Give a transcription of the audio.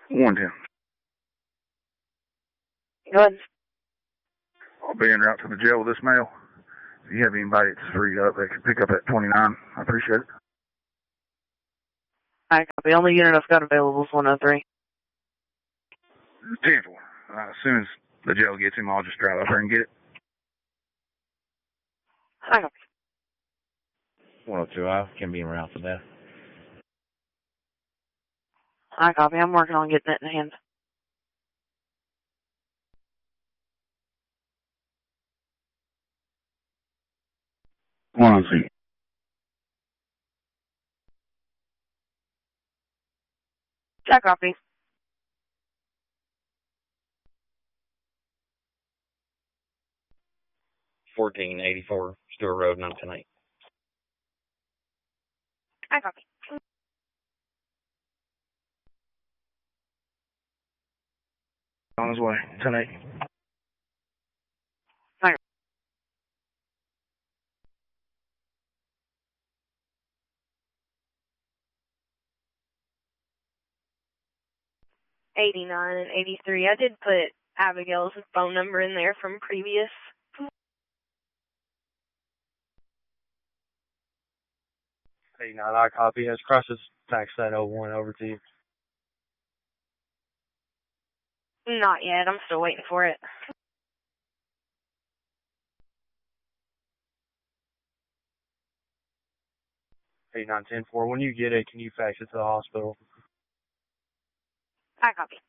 110. Good. I'll be en route to the jail with this mail. If you have anybody that's freed up, they can pick up at 29. I appreciate it. I copy. Only unit I've got available is 103. 10-4. As soon as the jail gets him, I'll just drive up there and get it. I copy. 102, I can be en route to that. I copy. I'm working on getting it in hand. One on scene. I copy. $14.84 Stewart Road, 910-8. I copy. On his way. 10-8. I copy. 89 and 83. I did put Abigail's phone number in there from previous. I copy. Has Crushes faxed that 01 over to you? Not yet. I'm still waiting for it. 8910-4. When you get it, can you fax it to the hospital? I copy.